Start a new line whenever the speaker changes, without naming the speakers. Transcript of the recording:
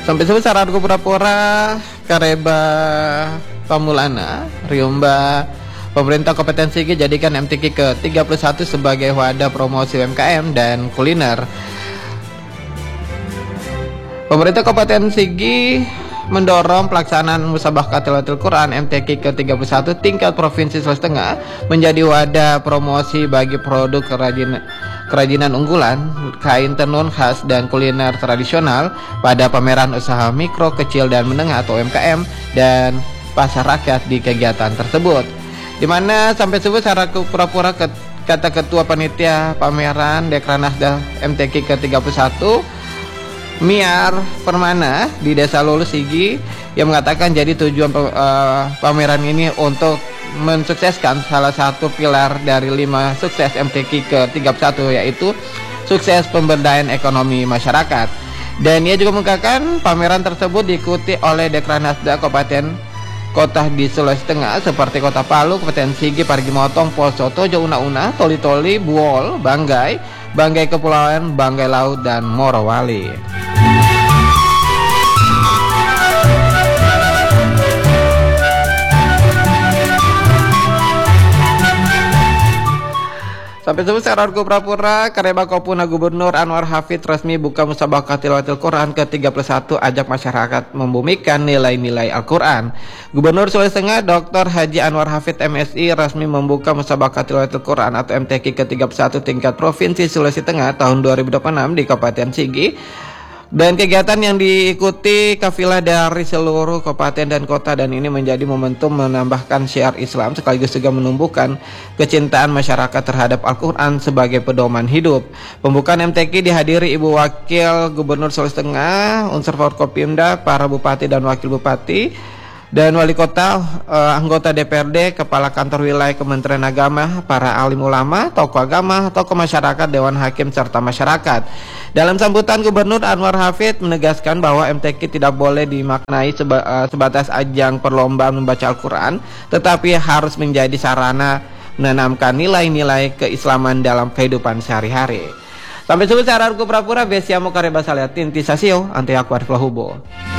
Sampai sebesar argo pura-pura kareba pamulana riumba pemerintah kompetensi jadikan MTQ ke-31 sebagai wadah promosi UMKM dan kuliner. Pemerintah kompetensi mendorong pelaksanaan musabaqah tilawatil Quran MTQ ke-31 tingkat provinsi Sulawesi Tengah menjadi wadah promosi bagi produk kerajinan unggulan, kain tenun khas dan kuliner tradisional pada pameran usaha mikro, kecil dan menengah atau UMKM dan pasar rakyat di kegiatan tersebut. Di mana sampai subuh secara pura-pura kata ketua panitia pameran Dekranasda MTQ ke-31 Miar Permana di Desa Lulus Sigi yang mengatakan jadi tujuan pameran ini untuk mensukseskan salah satu pilar dari 5 sukses MTQ ke-31 yaitu sukses pemberdayaan ekonomi masyarakat. Dan ia juga mengatakan pameran tersebut diikuti oleh Dekranasda Kabupaten kota di Sulawesi Tengah seperti Kota Palu, Kabupaten Sigi, Parigi Motong, Poso, Tojo, Una-Una, Toli-Toli, Buol, Banggai Kepulauan, Banggai Laut dan Morowali. Sampai sebesar argo pura-pura kareba Kopuna Gubernur Anwar Hafid resmi buka musabaqah tilawatil Quran ke-31 ajak masyarakat membumikan nilai-nilai Al-Quran. Gubernur Sulawesi Tengah Dr. Haji Anwar Hafid MSI resmi membuka musabaqah tilawatil Quran atau MTQ ke-31 tingkat Provinsi Sulawesi Tengah tahun 2026 di Kabupaten Sigi. Dan kegiatan yang diikuti kafilah dari seluruh kabupaten dan kota, dan ini menjadi momentum menambahkan syiar Islam sekaligus juga menumbuhkan kecintaan masyarakat terhadap Al-Quran sebagai pedoman hidup. Pembukaan MTQ dihadiri Ibu Wakil Gubernur Sulawesi Tengah, unsur Forkopimda, para bupati dan wakil bupati dan wali kota, anggota DPRD, kepala kantor wilayah Kementerian Agama, para alim ulama, tokoh agama, tokoh masyarakat, dewan hakim serta masyarakat. Dalam sambutan, Gubernur Anwar Hafid menegaskan bahwa MTQ tidak boleh dimaknai sebatas ajang perlombaan membaca Al-Quran, tetapi harus menjadi sarana menanamkan nilai-nilai keislaman dalam kehidupan sehari-hari. Sampai jumpa secara argo pura-pura besiamu kareba saliatin tisasio anti aku arif lahubo.